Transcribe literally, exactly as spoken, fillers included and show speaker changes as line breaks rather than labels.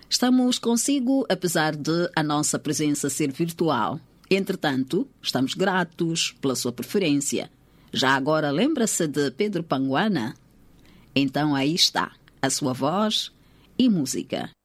Estamos consigo, apesar de a nossa presença ser virtual. Entretanto, estamos gratos pela sua preferência. Já agora lembra-se de Pedro Panguana? Então aí está, a sua voz e música.